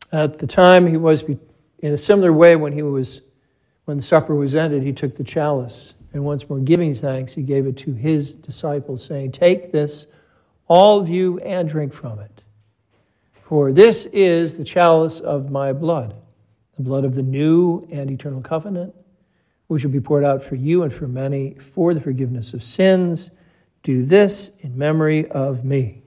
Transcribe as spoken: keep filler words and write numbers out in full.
At the time, he was, in a similar way, when he was, when the supper was ended, he took the chalice, and once more giving thanks, he gave it to his disciples, saying, "Take this, all of you, and drink from it. For this is the chalice of my blood, the blood of the new and eternal covenant, which will be poured out for you and for many for the forgiveness of sins. Do this in memory of me."